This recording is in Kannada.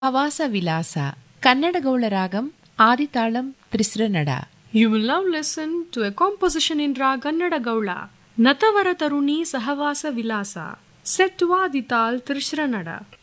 Awas Vilasa ಕನ್ನಡಗೌಳ ragam ಆದಿತಾಳಂ ತ್ರಿಸ್ರನಡ. You will now listen to a composition in Rag Kannada Gaula, Natavara Taruni Sahavasa Vilasa, set to Adital Trishranada.